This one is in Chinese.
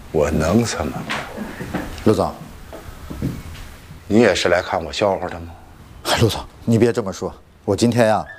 我能怎么办？ 陆总， 你也是来看我笑话的吗？ 陆总，你别这么说，我今天呀